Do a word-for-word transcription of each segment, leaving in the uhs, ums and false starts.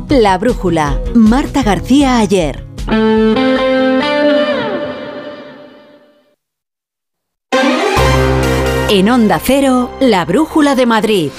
La Brújula. Marta García Ayer. En Onda Cero, La Brújula de Madrid.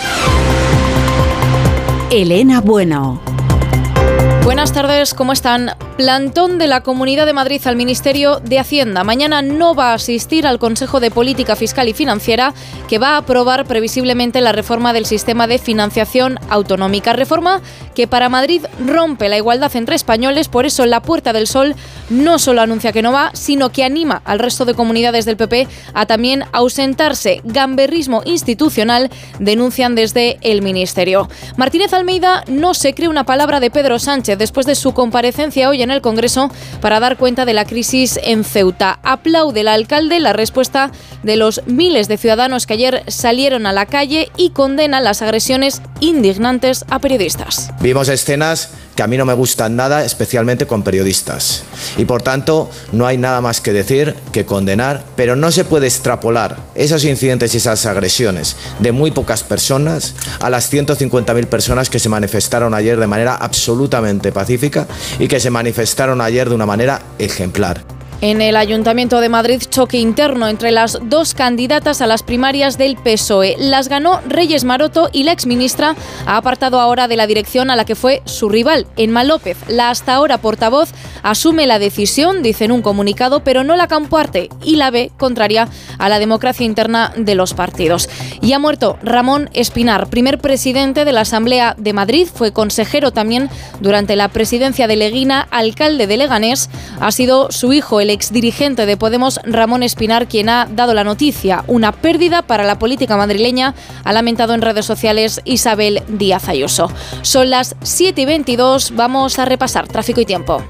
Elena Bueno. Buenas tardes, ¿cómo están? Plantón de la Comunidad de Madrid al Ministerio de Hacienda. Mañana no va a asistir al Consejo de Política Fiscal y Financiera, que va a aprobar previsiblemente la reforma del sistema de financiación autonómica. Reforma que para Madrid rompe la igualdad entre españoles. Por eso la Puerta del Sol no solo anuncia que no va, sino que anima al resto de comunidades del P P a también ausentarse. Gamberrismo institucional, denuncian desde el Ministerio. Martínez Almeida no se cree una palabra de Pedro Sánchez después de su comparecencia hoy en el Congreso para dar cuenta de la crisis en Ceuta. Aplaude el alcalde la respuesta de los miles de ciudadanos que ayer salieron a la calle y condena las agresiones indignantes a periodistas. Vimos escenas que a mí no me gustan nada, especialmente con periodistas. Y por tanto, no hay nada más que decir que condenar, pero no se puede extrapolar esos incidentes y esas agresiones de muy pocas personas a las ciento cincuenta mil personas que se manifestaron ayer de manera absolutamente pacífica y que se manifestaron ayer de una manera ejemplar. En el Ayuntamiento de Madrid, choque interno entre las dos candidatas a las primarias del P S O E. Las ganó Reyes Maroto y la exministra ha apartado ahora de la dirección a la que fue su rival, Emma López. La hasta ahora portavoz asume la decisión, dice en un comunicado, pero no la comparte y la ve contraria a la democracia interna de los partidos. Y ha muerto Ramón Espinar, primer presidente de la Asamblea de Madrid. Fue consejero también durante la presidencia de Leguina, alcalde de Leganés. Ha sido su hijo, el exdirigente de Podemos, Ramón Espinar, quien ha dado la noticia. Una pérdida para la política madrileña, ha lamentado en redes sociales Isabel Díaz Ayuso. Son las siete y veintidós, vamos a repasar tráfico y tiempo.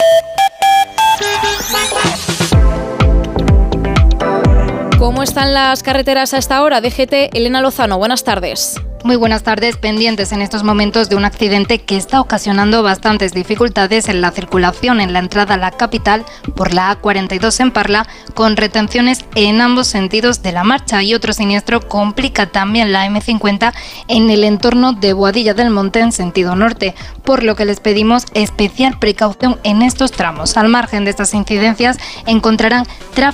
¿Cómo están las carreteras a esta hora? D G T, Elena Lozano, buenas tardes. Muy buenas tardes, pendientes en estos momentos de un accidente que está ocasionando bastantes dificultades en la circulación en la entrada a la capital por la A cuarenta y dos en Parla, con retenciones en ambos sentidos de la marcha, y otro siniestro complica también la eme cincuenta en el entorno de Boadilla del Monte en sentido norte, por lo que les pedimos especial precaución en estos tramos. Al margen de estas incidencias encontrarán tráfico